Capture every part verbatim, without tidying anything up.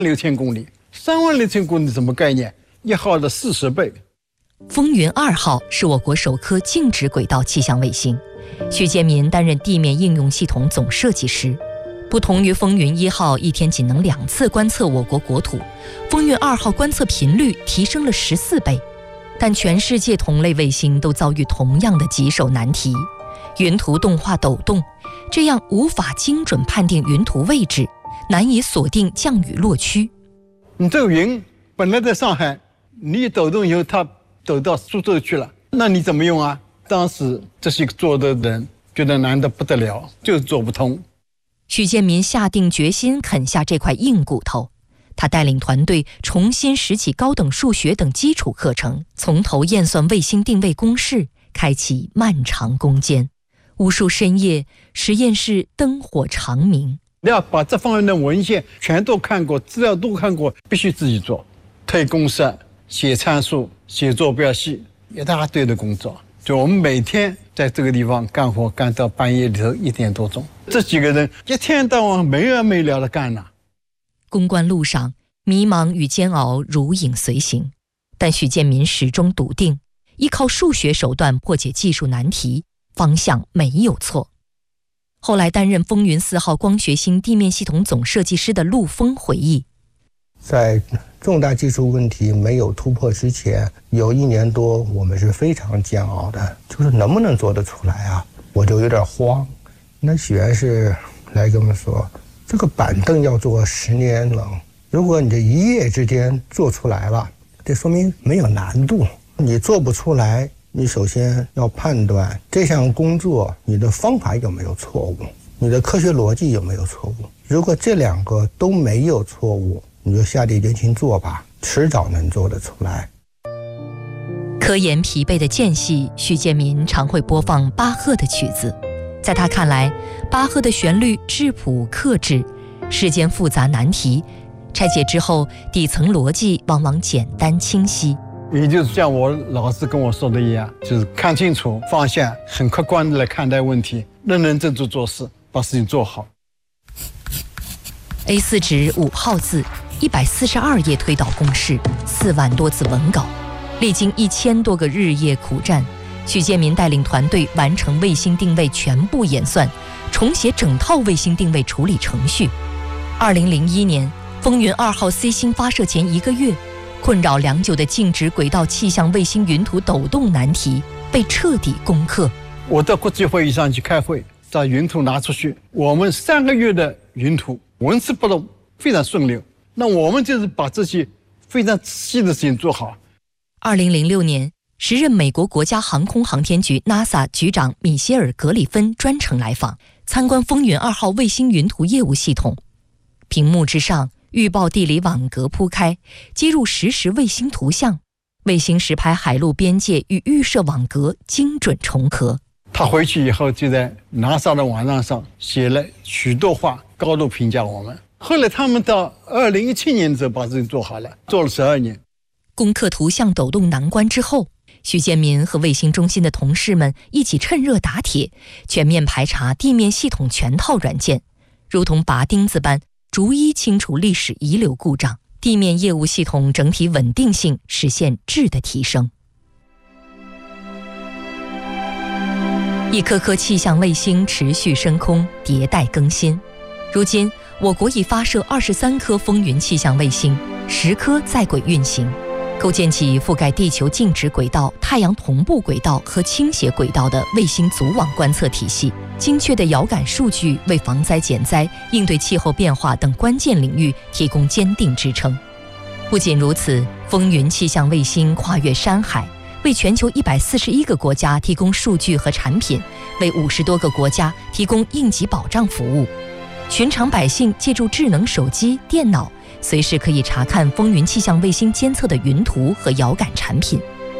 六千公里，三万六千公里什么概念？一号的四十倍。 风云二号是我国首颗静止轨道气象卫星，许建民担任地面应用系统总设计师。不同于风云一号一天仅能两次观测我国国土，风云二号观测频率提升了十四倍。但全世界同类卫星都遭遇同样的棘手难题：云图动画抖动，这样无法精准判定云图位置，难以锁定降雨落区。 你这个云本来在上海，你一抖动以后，它抖到苏州去了，那你怎么用啊？当时这些做的人觉得难得不得了，就是做不通。 许建民下定决心啃下这块硬骨头。他带领团队重新拾起高等数学等基础课程，从头验算卫星定位公式，开启漫长攻坚。无数深夜，实验室灯火长明。 你要把这方面的文献全都看过，资料都看过，必须自己做，推公式、写参数、写坐标系，一大堆的工作。就我们每天在这个地方干活，干到半夜里头一点多钟。这几个人一天到晚没完没了的干呐。 攻关路上，迷茫与煎熬如影随形，但许建民始终笃定，依靠数学手段破解技术难题，方向没有错。后来担任风云四号光学星地面系统总设计师的陆峰回忆， 在重大技术问题没有突破之前，有一年多我们是非常煎熬的，就是能不能做得出来啊？我就有点慌。那许愿是来跟我们说，这个板凳要做十年了，如果你这一夜之间做出来了，这说明没有难度。你做不出来，你首先要判断这项工作你的方法有没有错误，你的科学逻辑有没有错误。如果这两个都没有错误，你就下定决心做吧，迟早能做得出来。 科研疲惫的间隙，许建民常会播放巴赫的曲子。在他看来，巴赫的旋律质朴克制，世间复杂难题拆解之后，底层逻辑往往简单清晰。 也就是像我老师跟我说的一样，就是看清楚放下，很客观的来看待问题，认认真真做事，把事情做好。 A 四 纸五号字，一百四十二页推导公式，四万多字文稿，历经一千多个日夜苦战，许建民带领团队完成卫星定位全部演算，重写整套卫星定位处理程序。二零零一年，风云二号 C 星发射前一个月，困扰良久的静止轨道气象卫星云图抖动难题被彻底攻克。 我到国际会议上去开会，把云图拿出去，我们三个月的云图纹丝不动，非常顺溜。那我们就是把这些非常仔细的事情做好。 二零零六年，时任美国国家航空航天局 NASA 局长米歇尔·格里芬专程来访，参观风云二号卫星云图业务系统。屏幕之上，预报地理网格铺开，接入实时卫星图像，卫星实拍海陆边界与预设网格精准重合。 他回去以后就在 NASA 的网站上写了许多话，高度评价我们。后来他们到二零一七年的时候把事情做好了，做了十二年。 攻克图像抖动难关之后，许建民和卫星中心的同事们一起趁热打铁，全面排查地面系统全套软件，如同拔钉子般逐一清除历史遗留故障，地面业务系统整体稳定性实现质的提升。一颗颗气象卫星持续升空，迭代更新。如今，我国已发射二十三颗风云气象卫星，十颗在轨运行，构建起覆盖地球静止轨道、太阳同步轨道和倾斜轨道的卫星组网观测体系。精确的遥感数据为防灾减灾、应对气候变化等关键领域提供坚定支撑。不仅如此，风云气象卫星跨越山海，为全球一百四十一个国家提供数据和产品，为五十多个国家提供应急保障服务。寻常百姓借助智能手机、电脑，随时可以查看风云气象卫星监测的云图和遥感产品。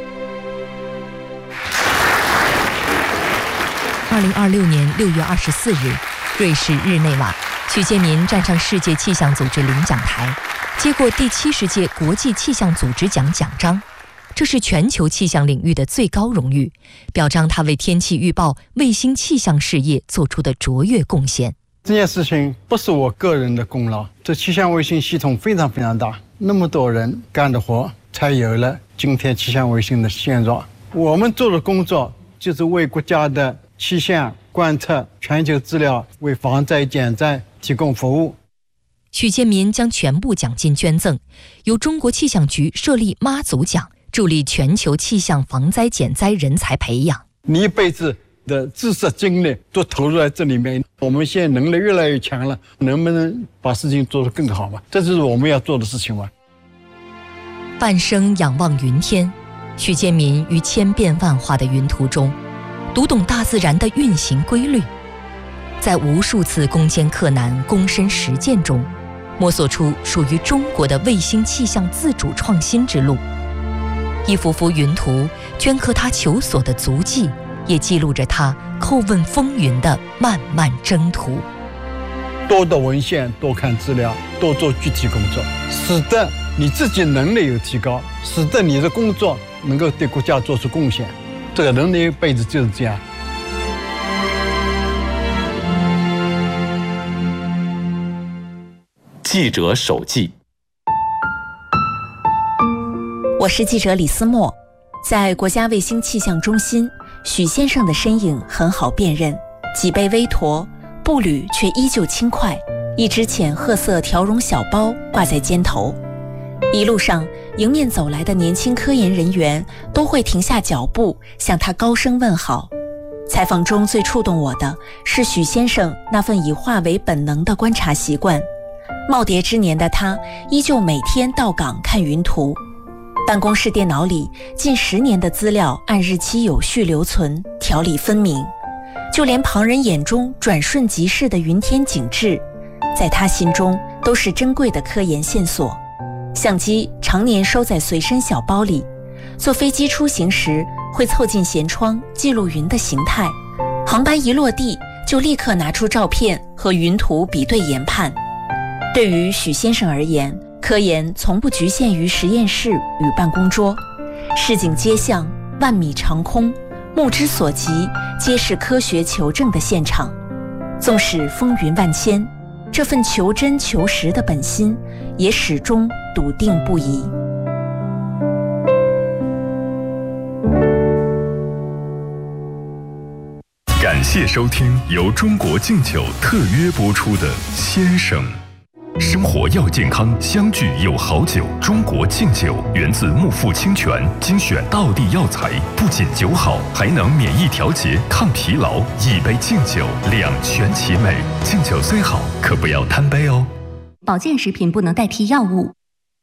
二零二六年六月二十四日，瑞士日内瓦，许建民站上世界气象组织领奖台，接过第七十届国际气象组织奖奖章。这是全球气象领域的最高荣誉，表彰他为天气预报、卫星气象事业做出的卓越贡献。 这件事情不是我个人的功劳，这气象卫星系统非常非常大，那么多人干的活，才有了今天气象卫星的现状。我们做的工作就是为国家的气象观测、全球资料，为防灾减灾提供服务。 许建民将全部奖金捐赠，由中国气象局设立妈祖奖，助力全球气象防灾减灾人才培养。 你一辈子的知识精力都投入在这里面，我们现在能力越来越强了，能不能把事情做得更好嘛？这就是我们要做的事情嘛。 半生仰望云天，许建民于千变万化的云图中，读懂大自然的运行规律，在无数次攻坚克难、躬身实践中，摸索出属于中国的卫星气象自主创新之路。一幅幅云图镌刻他求索的足迹，也记录着他叩问风云的漫漫征途。 多读文献，多看资料，多做具体工作，使得你自己能力有提高，使得你的工作能够对国家做出贡献。这个人的一辈子就是这样。 记者手记。 我是记者李思墨。在国家卫星气象中心，许先生的身影很好辨认，脊背微驼，步履却依旧轻快，一只浅褐色条绒小包挂在肩头。一路上，迎面走来的年轻科研人员都会停下脚步向他高声问好。采访中最触动我的是许先生那份以化为本能的观察习惯。耄耋之年的他依旧每天到岗看云图，办公室电脑里近十年的资料按日期有序留存，条理分明。就连旁人眼中转瞬即逝的云天景致，在他心中都是珍贵的科研线索。相机常年收在随身小包里，坐飞机出行时会凑近舷窗记录云的形态，航班一落地就立刻拿出照片和云图比对研判。对于许先生而言，科研从不局限于实验室与办公桌，市井街巷、万米长空，目之所及皆是科学求证的现场。纵使风云万千，这份求真求实的本心也始终笃定不移。 感谢收听由中国敬酒特约播出的《先生》。生活要健康，相聚有好酒。中国敬酒源自木富清泉，精选道地药材，不仅酒好，还能免疫调节、抗疲劳。一杯敬酒，两全其美。敬酒虽好，可不要贪杯哦。 保健食品不能代替药物。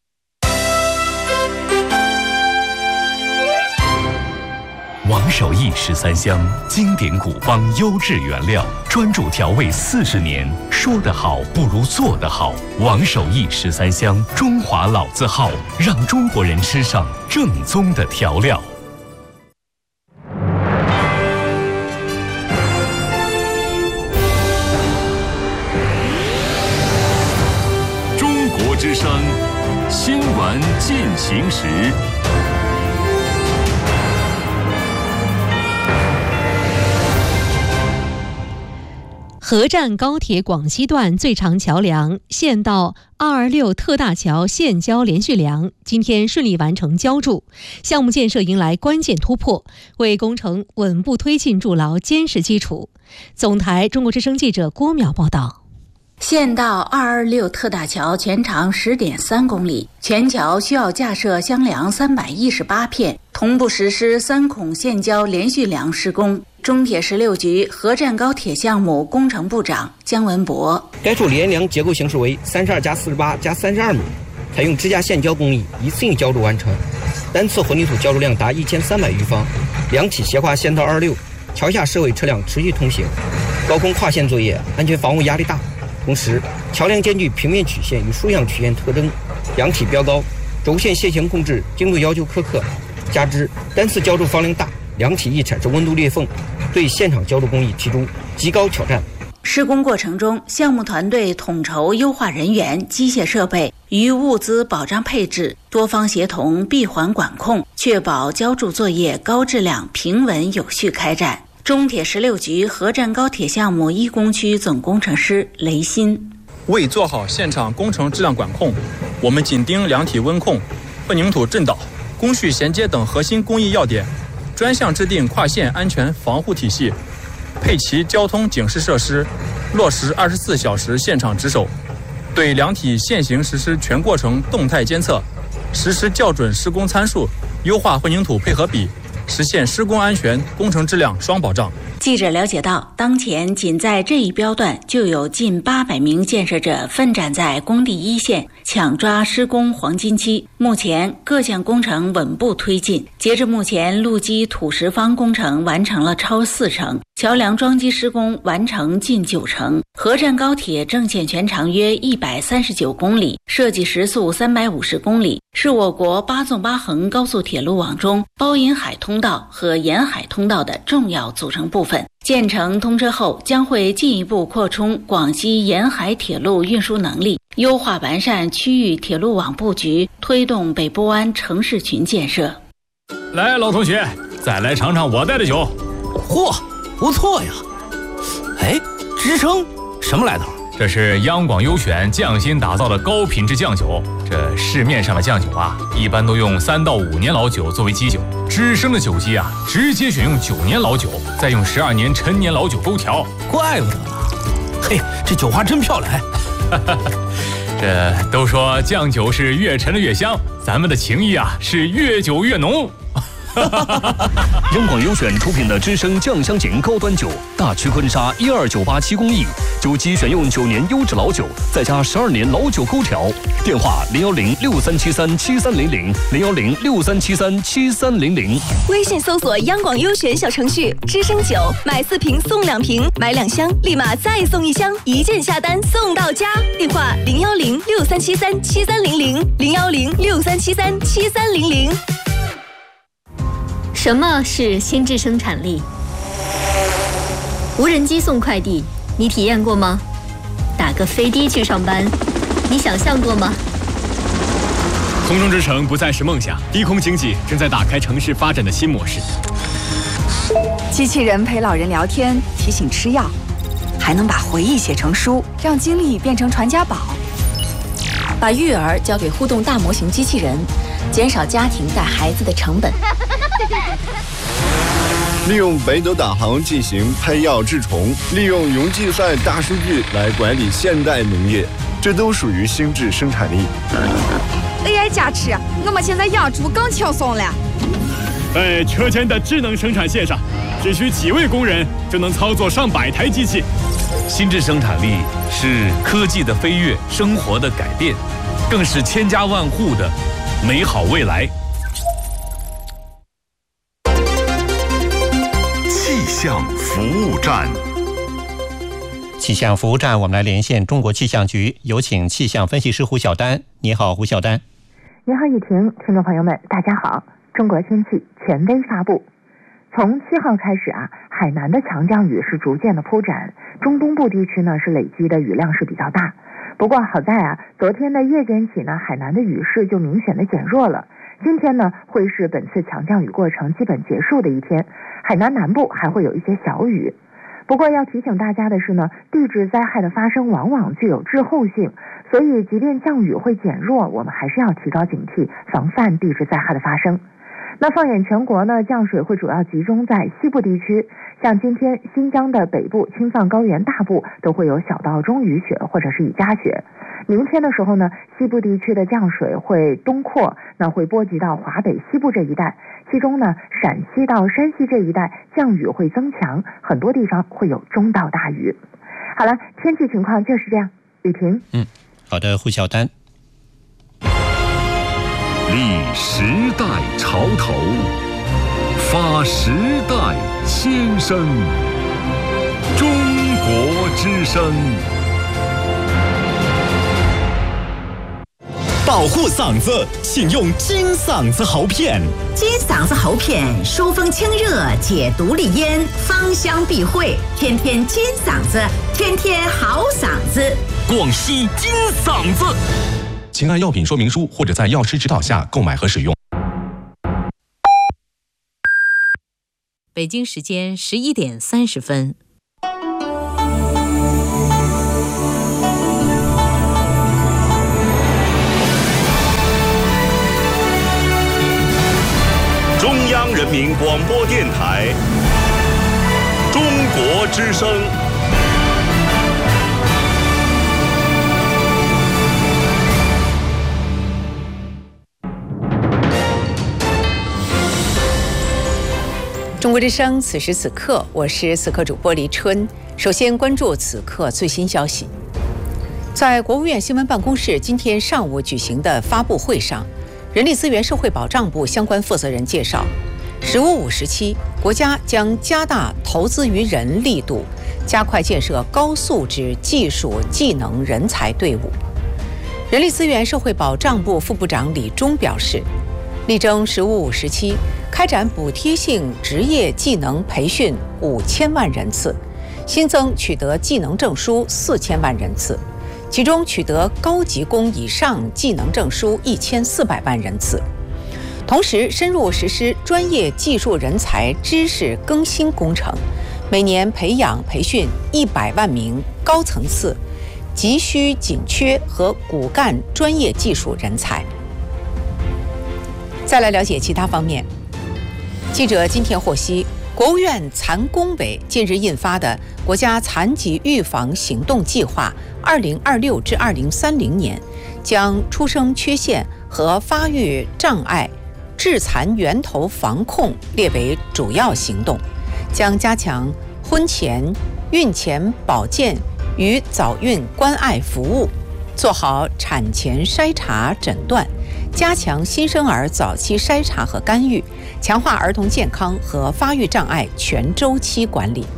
王守义十三香，经典古方，优质原料，专注调味四十年。说得好不如做得好。王守义十三香，中华老字号，让中国人吃上正宗的调料。 中国之声，新闻进行时。 合站高铁广西段最长桥梁县道二二六特大桥现交连续梁今天顺利完成浇筑，项目建设迎来关键突破，为工程稳步推进筑牢坚实基础。总台中国之声记者郭淼报道。 县道二二六特大桥全长 十点三公里，全桥需要架设箱梁三百一十八片，同步实施三孔现交连续梁施工。中铁十六局合站高铁项目工程部长姜文博： 该处连梁结构形式为三十二加四十八加三十二米，采用支架现浇工艺，一次性浇筑完成，单次混凝土浇筑量达一千三百余方。梁体斜跨县道二二六，桥下设为车辆持续通行，高空跨线作业，安全防护压力大。同时，桥梁兼具平面曲线与竖向曲线特征，梁体标高，轴线线型控制精度要求苛刻，加之单次浇筑方量大，梁体易产生温度裂缝，对现场浇筑工艺提出极高挑战。 施工过程中，项目团队统筹优化人员、机械设备与物资保障配置，多方协同闭环管控，确保浇筑作业高质量、平稳有序开展。 中铁十六局合站高铁项目一工区总工程师雷鑫。 为做好现场工程质量管控，我们紧盯梁体温控、混凝土震导、工序衔接等核心工艺要点，专项制定跨线安全防护体系，配齐交通警示设施，落实二十四小时现场值守，对梁体现行实施全过程动态监测，实施校准施工参数，优化混凝土配合比，实现施工安全、工程质量双保障。 记者了解到，当前仅在这一标段就有近八百名建设者奋战在工地一线，抢抓施工黄金期。目前各项工程稳步推进，截至目前，路基土石方工程完成了超四成，桥梁桩基施工完成近九成。合站高铁正线全长约一百三十九公里，设计时速三百五十公里，是我国八纵八横高速铁路网中包银海通道和沿海通道的重要组成部分。建成通车后，将会进一步扩充广西沿海铁路运输能力，优化完善区域铁路网布局，推动北部湾城市群建设。 来，老同学，再来尝尝我带的酒。 嚯，不错呀！哎，支撑什么来头？ 这是央广优选匠心打造的高品质酱酒。这市面上的酱酒啊，一般都用三到五年老酒作为基酒，知生的酒基啊，直接选用九年老酒，再用十二年陈年老酒勾调。 怪不得呢。嘿，这酒花真漂亮。 这都说酱酒是越陈的越香，咱们的情谊啊是越久越浓。 央广优选出品的知生酱香型高端酒，大曲坤沙一二九八七工艺，酒基选用九年优质老酒，再加十二年老酒勾调。电话零幺零六三七三七三零零零幺零六三七三七三零零。 微信搜索央广优选小程序，知生酒买四瓶送两瓶，买两箱立马再送一箱，一键下单送到家。电话零幺零六三七三七三零零零幺零六三七三七三零零。 什么是心智生产力？无人机送快递，你体验过吗？打个飞的去上班，你想象过吗？ 空中之城不再是梦想，低空经济正在打开城市发展的新模式。 机器人陪老人聊天，提醒吃药，还能把回忆写成书，让经历变成传家宝。 把育儿交给互动大模型机器人，减少家庭带孩子的成本。 利用北斗导航进行配药治虫，利用云计算大数据来管理现代农业，这都属于心智生产力。 A I 加持，我们现在养猪更轻松了。 在车间的智能生产线上，只需几位工人就能操作上百台机器。 心智生产力是科技的飞跃，生活的改变，更是千家万户的美好未来。 气象服务站， 气象服务站，我们来连线中国气象局，有请气象分析师胡晓丹。你好，胡晓丹。 你好，雨婷，听众朋友们，大家好。中国天气权威发布，从七号开始啊，海南的强降雨是逐渐的铺展，中东部地区呢是累积的雨量是比较大。不过好在啊，昨天的夜间起呢，海南的雨势就明显的减弱了。今天呢，会是本次强降雨过程基本结束的一天，海南南部还会有一些小雨。不过要提醒大家的是呢，地质灾害的发生往往具有滞后性，所以即便降雨会减弱，我们还是要提高警惕，防范地质灾害的发生。那放眼全国呢，降水会主要集中在西部地区，像今天新疆的北部、青藏高原大部都会有小到中雨雪或者是雨夹雪。明天的时候呢，西部地区的降水会东扩，那会波及到华北西部这一带，其中呢，陕西到山西这一带降雨会增强，很多地方会有中到大雨。好了，天气情况就是这样。雨婷， 嗯，好的，胡晓丹。 立时代潮头，发时代先声。中国之声， 保护嗓子，请用金嗓子喉片。 金嗓子喉片，疏风清热，解毒利咽，芳香避秽，天天金嗓子，天天好嗓子。 广西金嗓子。 请按药品说明书或者在药师指导下购买和使用。 北京时间十一点三十分。 中央人民广播电台中国之声。 中国之声，此时此刻，我是此刻主播黎春。首先关注此刻最新消息。在国务院新闻办公室今天上午举行的发布会上，人力资源社会保障部相关负责人介绍，十五五时期，国家将加大投资于人力度，加快建设高素质技术技能人才队伍。人力资源社会保障部副部长李忠表示，力争十五五时期开展补贴性职业技能培训五千万人次，新增取得技能证书四千万人次，其中取得高级工以上技能证书一千四百万人次。同时，深入实施专业技术人才知识更新工程，每年培养培训一百万名高层次、急需紧缺和骨干专业技术人才。再来了解其他方面。记者今天获悉，国务院残工委近日印发的《国家残疾预防行动计划（二零二六至二零三零年）》，将出生缺陷和发育障碍致残源头防控列为主要行动，将加强婚前、孕前保健与早孕关爱服务，做好产前筛查诊断，加强新生儿早期筛查和干预，强化儿童健康和发育障碍全周期管理。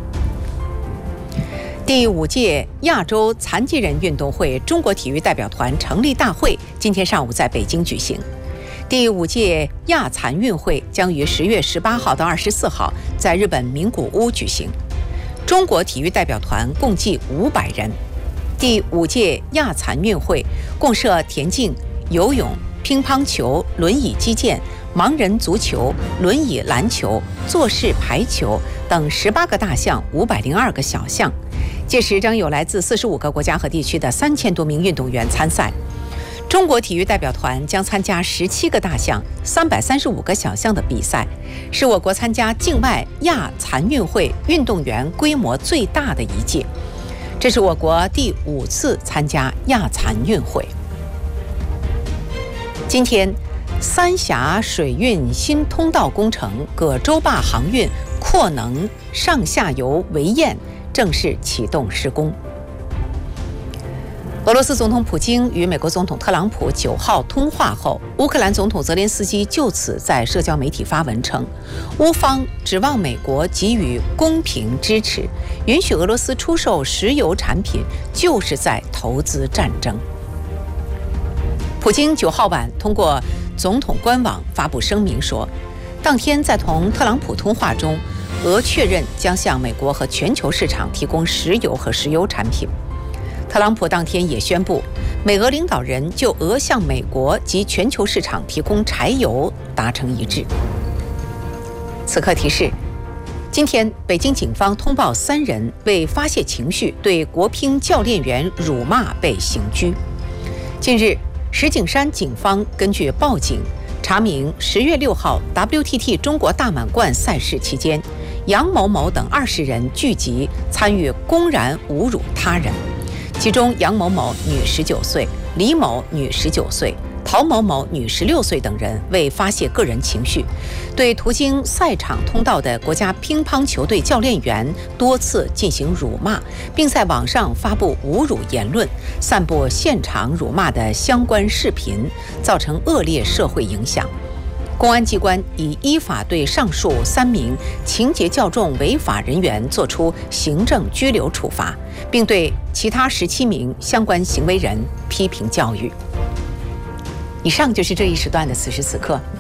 第五届亚洲残疾人运动会中国体育代表团成立大会今天上午在北京举行。第五届亚残运会将于十月十八号到二十四号在日本名古屋举行。中国体育代表团共计五百人。第五届亚残运会共设田径、游泳、乒乓球、轮椅击剑、盲人足球、轮椅篮球、坐式排球等十八个大项、五百零二个小项。届时将有来自四十五个国家和地区的三千多名运动员参赛。中国体育代表团将参加十七个大项、三百三十五个小项的比赛，是我国参加境外亚残运会运动员规模最大的一届。这是我国第五次参加亚残运会。今天，三峡水运新通道工程葛洲坝航运扩能上下游围堰正式启动施工。俄罗斯总统普京与美国总统特朗普九号通话后，乌克兰总统泽连斯基就此在社交媒体发文称，乌方指望美国给予公平支持，允许俄罗斯出售石油产品，就是在投资战争。普京九号晚通过总统官网发布声明说，当天在同特朗普通话中，俄确认将向美国和全球市场提供石油和石油产品。特朗普当天也宣布，美俄领导人就俄向美国及全球市场提供柴油达成一致。此刻提示，今天北京警方通报三人为发泄情绪对国乒教练员辱骂被刑拘。近日，石景山警方根据报警查明，十月六号 W T T 中国大满贯赛事期间，杨某某等二十人聚集参与公然侮辱他人。其中杨某某女十九岁，李某女十九岁，陶某某女十六岁等人为发泄个人情绪，对途经赛场通道的国家乒乓球队教练员多次进行辱骂，并在网上发布侮辱言论，散布现场辱骂的相关视频，造成恶劣社会影响。公安机关已依法对上述三名情节较重违法人员作出行政拘留处罚，并对其他十七名相关行为人批评教育。以上就是这一时段的此时此刻，